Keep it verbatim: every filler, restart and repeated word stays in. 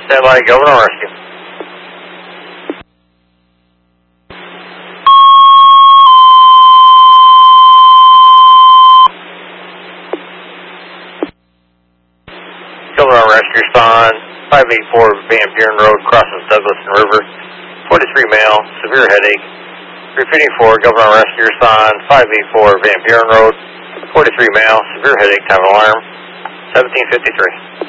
Stand by, Governor Rescue. Governor Rescue respond, five eighty-four Van Buren Road, crosses Douglas and River, forty-three male, severe headache. Repeating for Governor Rescue respond, five eighty-four Van Buren Road, forty-three male, severe headache, time of alarm, seventeen fifty-three.